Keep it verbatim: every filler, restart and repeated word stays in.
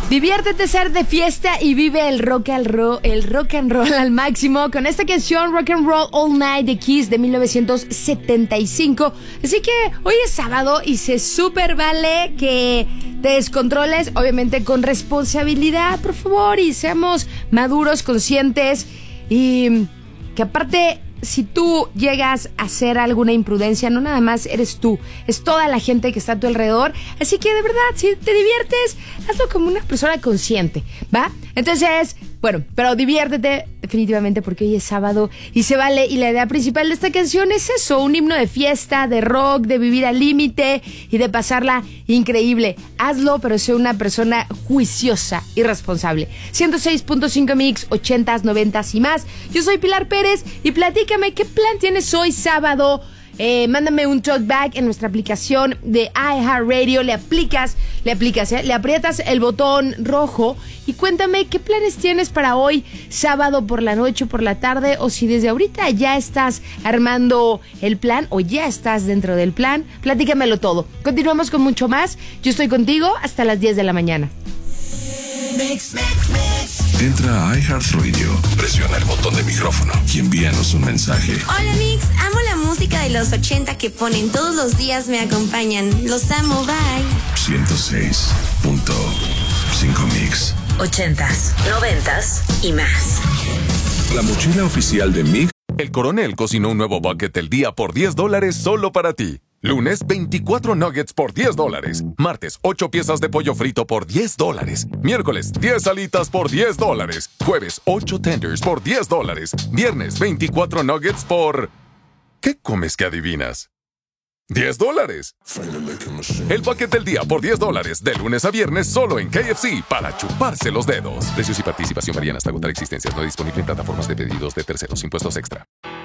Diviértete, ser de fiesta y vive el rock and roll, el rock and roll al máximo con esta canción Rock and Roll All Night de Kiss de mil novecientos setenta y cinco. Así que hoy es sábado y se súper vale que te descontroles, obviamente con responsabilidad, por favor, y seamos maduros, conscientes y que aparte, si tú llegas a hacer alguna imprudencia, no nada más eres tú, es toda la gente que está a tu alrededor. Así que de verdad, si te diviertes, hazlo como una persona consciente, ¿va? Entonces, bueno, pero diviértete definitivamente porque hoy es sábado y se vale. Y la idea principal de esta canción es eso, un himno de fiesta, de rock, de vivir al límite y de pasarla increíble. Hazlo, pero sé una persona juiciosa y responsable. ciento seis punto cinco Mix, ochentas, noventas y más. Yo soy Pilar Pérez y platícame qué plan tienes hoy sábado. Eh, mándame un talkback en nuestra aplicación de iHeartRadio. Le aplicas, le aplicas, ¿eh? le aprietas el botón rojo y cuéntame qué planes tienes para hoy, sábado por la noche, por la tarde, o si desde ahorita ya estás armando el plan o ya estás dentro del plan. Platícamelo todo. Continuamos con mucho más. Yo estoy contigo hasta las diez de la mañana. Mix, mix, mix. Entra a iHeartRadio, presiona el botón de micrófono y envíanos un mensaje. Hola Mix, amo la música de los ochenta que ponen todos los días, me acompañan. Los amo, bye. ciento seis punto cinco Mix. Ochentas, noventas y más. La mochila oficial de Mix. El Coronel cocinó un nuevo bucket del día por diez dólares solo para ti. Lunes, veinticuatro nuggets por diez dólares. Martes, ocho piezas de pollo frito por diez dólares. Miércoles, diez alitas por diez dólares. Jueves, ocho tenders por diez dólares. Viernes, veinticuatro nuggets por... ¿Qué comes que adivinas? diez dólares. El bucket del día por diez dólares. De lunes a viernes solo en K F C para chuparse los dedos. Precios y participación varían hasta agotar existencias. No disponible en plataformas de pedidos de terceros. Impuestos extra.